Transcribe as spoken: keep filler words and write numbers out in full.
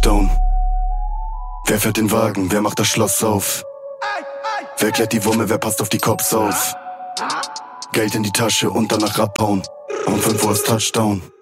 Lockdown. Wer fährt den Wagen, wer macht das Schloss auf? Wer klärt die Wumme, wer passt auf die Cops auf? Geld in die Tasche und danach abhauen. Um fünf Uhr ist Touchdown.